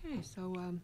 Okay, so,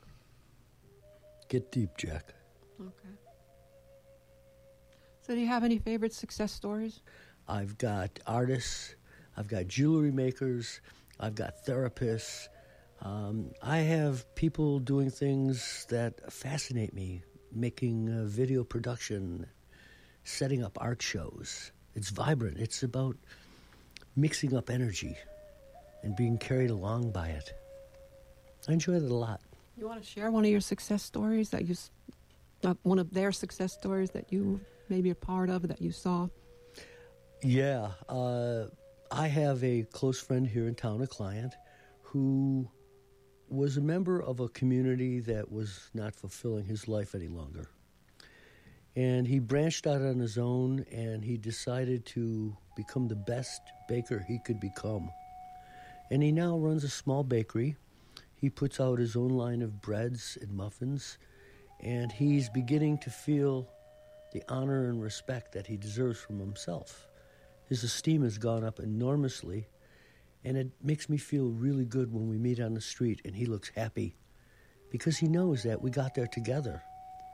Get deep, Jack. okay. So do you have any favorite success stories? I've got artists, I've got jewelry makers, I've got therapists. I have people doing things that fascinate me, making video production, setting up art shows. It's vibrant. It's about mixing up energy and being carried along by it. I enjoy it a lot. You want to share one of your success stories that you, one of their success stories that you maybe a part of that you saw? Yeah. I have a close friend here in town, a client, who was a member of a community that was not fulfilling his life any longer. And he branched out on his own, and he decided to become the best baker he could become. And he now runs a small bakery. He puts out his own line of breads and muffins, and he's beginning to feel the honor and respect that he deserves from himself. His esteem has gone up enormously, and it makes me feel really good when we meet on the street and he looks happy because he knows that we got there together.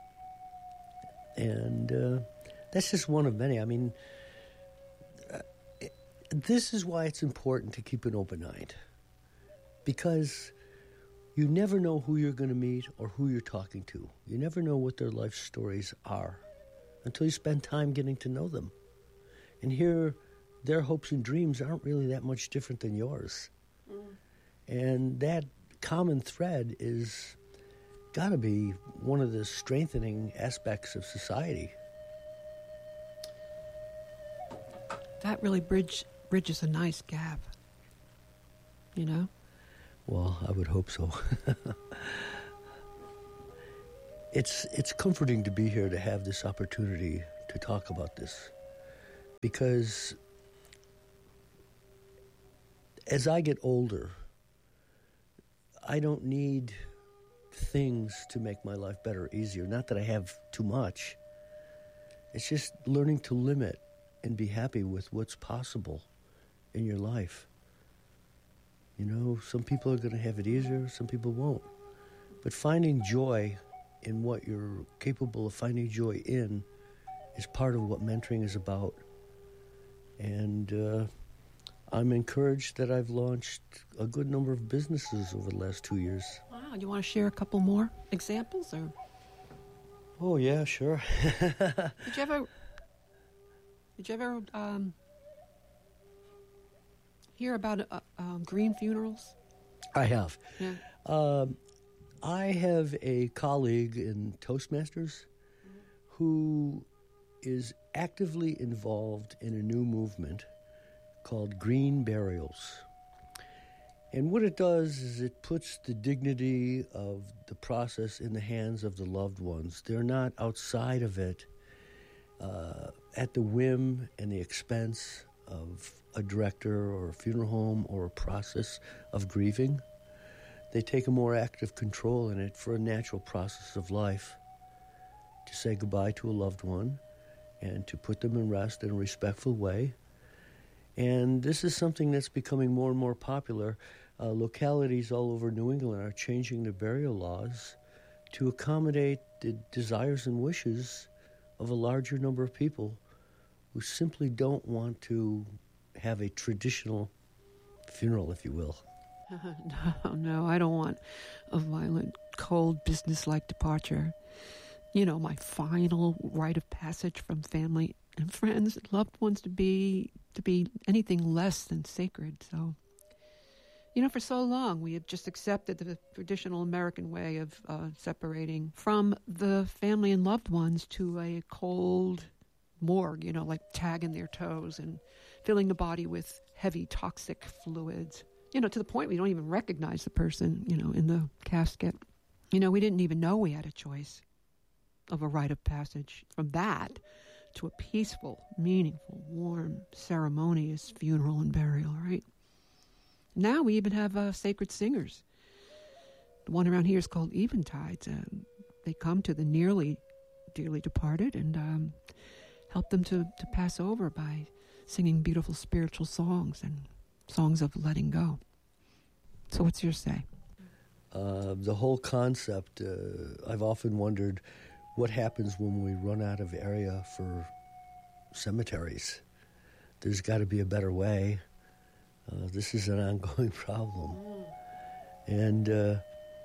And that's just one of many. I mean, this is why it's important to keep an open mind, because you never know who you're going to meet or who you're talking to. You never know what their life stories are until you spend time getting to know them. And here, their hopes and dreams aren't really that much different than yours. Mm. And that common thread is got to be one of the strengthening aspects of society. That really bridges a nice gap, you know? Well, I would hope so. It's comforting to be here to have this opportunity to talk about this, because as I get older, I don't need things to make my life better or easier. Not that I have too much. It's just learning to limit and be happy with what's possible in your life. You know, some people are going to have it easier, some people won't. But finding joy in what you're capable of finding joy in is part of what mentoring is about. And I'm encouraged that I've launched a good number of businesses over the last 2 years. Wow, you want to share a couple more examples? Or? Oh, yeah, sure. Did you ever hear about green funerals? I have. Yeah. I have a colleague in Toastmasters who is actively involved in a new movement called Green Burials. And what it does is it puts the dignity of the process in the hands of the loved ones. They're not outside of it at the whim and the expense of a director or a funeral home or a process of grieving. They take a more active control in it for a natural process of life, to say goodbye to a loved one and to put them in rest in a respectful way. And this is something that's becoming more and more popular. Localities all over New England are changing their burial laws to accommodate the desires and wishes of a larger number of people who simply don't want to have a traditional funeral, if you will. No, I don't want a violent, cold, business-like departure. You know, my final rite of passage from family and friends, loved ones to be anything less than sacred. So, you know, for so long we have just accepted the traditional American way of separating from the family and loved ones to a cold morgue, you know, like tagging their toes and filling the body with heavy toxic fluids. You know, to the point we don't even recognize the person, you know, in the casket. You know, we didn't even know we had a choice of a rite of passage from that to a peaceful, meaningful, warm, ceremonious funeral and burial, right? Now we even have sacred singers. The one around here is called Eventides. They come to the nearly dearly departed and help them to pass over by singing beautiful spiritual songs and songs of letting go. So what's your say? The whole concept, I've often wondered what happens when we run out of area for cemeteries. There's got to be a better way. This is an ongoing problem. And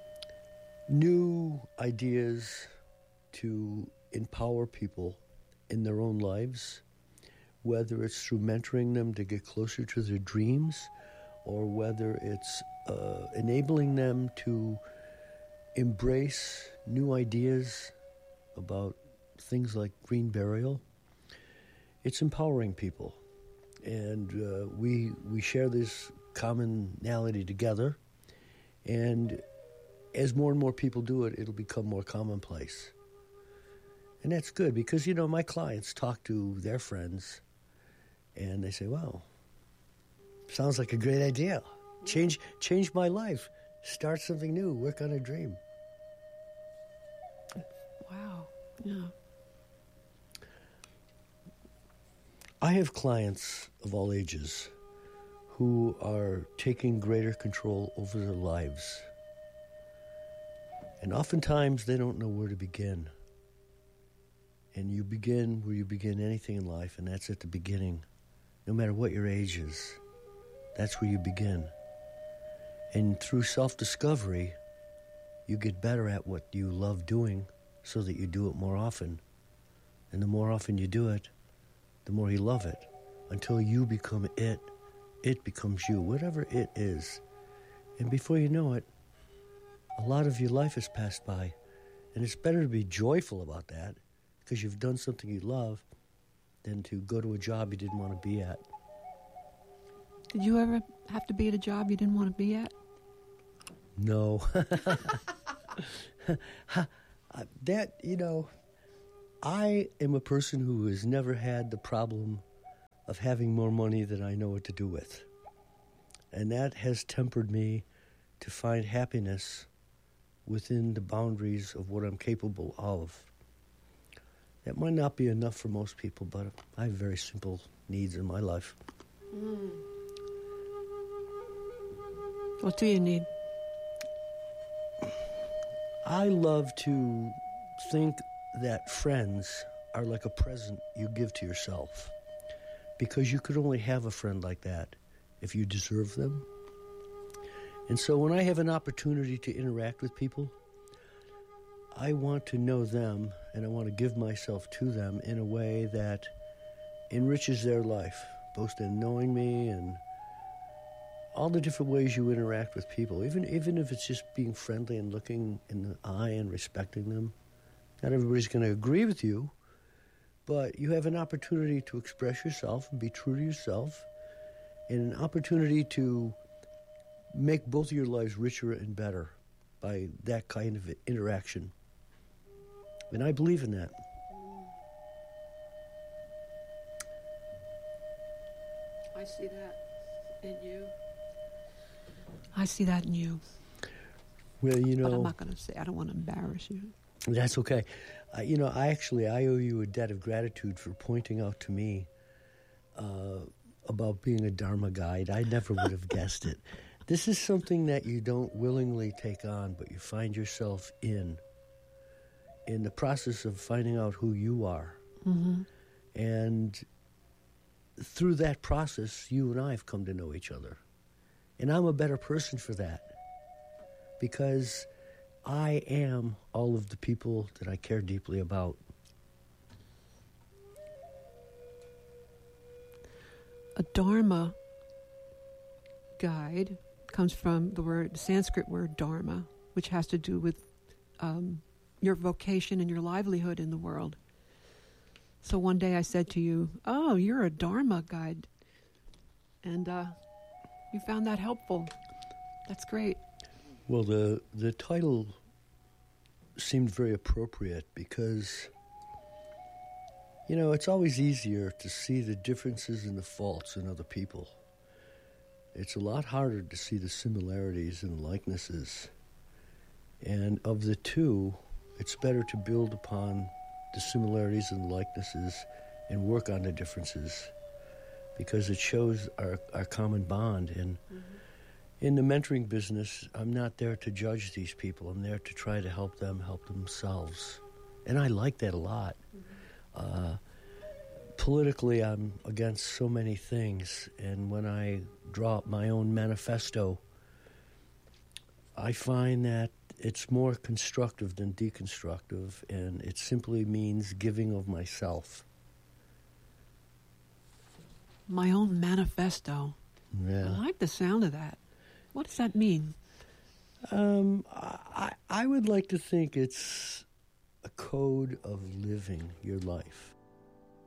new ideas to empower people in their own lives, whether it's through mentoring them to get closer to their dreams, or whether it's enabling them to embrace new ideas about things like green burial. It's empowering people. And we share this commonality together. And as more and more people do it, it'll become more commonplace. And that's good because, you know, my clients talk to their friends and they say, wow, sounds like a great idea. Change my life. Start something new. Work on a dream. Wow. Yeah. I have clients of all ages who are taking greater control over their lives. And oftentimes they don't know where to begin. And you begin where you begin anything in life, and that's at the beginning. No matter what your age is, that's where you begin. And through self-discovery, you get better at what you love doing so that you do it more often. And the more often you do it, the more you love it, until you become it. It becomes you, whatever it is. And before you know it, a lot of your life has passed by. And it's better to be joyful about that, because you've done something you love, than to go to a job you didn't want to be at. Did you ever have to be at a job you didn't want to be at? No. That, you know, I am a person who has never had the problem of having more money than I know what to do with. And that has tempered me to find happiness within the boundaries of what I'm capable of. That might not be enough for most people, but I have very simple needs in my life. What do you need? I love to think that friends are like a present you give to yourself, because you could only have a friend like that if you deserve them. And so when I have an opportunity to interact with people, I want to know them and I want to give myself to them in a way that enriches their life, both in knowing me and all the different ways you interact with people, even if it's just being friendly and looking in the eye and respecting them. Not everybody's going to agree with you, but you have an opportunity to express yourself and be true to yourself, and an opportunity to make both of your lives richer and better by that kind of interaction. And I believe in that. I see that in you. I see that in you. Well, you know, but I'm not going to say, I don't want to embarrass you. That's okay. You know, I owe you a debt of gratitude for pointing out to me about being a Dharma guide. I never would have guessed it. This is something that you don't willingly take on, but you find yourself in the process of finding out who you are. Mm-hmm. And through that process, you and I have come to know each other. And I'm a better person for that, because I am all of the people that I care deeply about. A Dharma guide comes from the Sanskrit word dharma, which has to do with your vocation and your livelihood in the world. So one day I said to you, "Oh, you're a Dharma guide," and you found that helpful. That's great. Well, the title seemed very appropriate because, you know, it's always easier to see the differences and the faults in other people. It's a lot harder to see the similarities and likenesses. And of the two, it's better to build upon the similarities and likenesses and work on the differences, because it shows our common bond. And In the mentoring business, I'm not there to judge these people. I'm there to try to help them help themselves. And I like that a lot. Politically, I'm against so many things. And when I draw up my own manifesto, I find that it's more constructive than deconstructive, and it simply means giving of myself. My own manifesto. Yeah. I like the sound of that. What does that mean? I would like to think it's a code of living your life.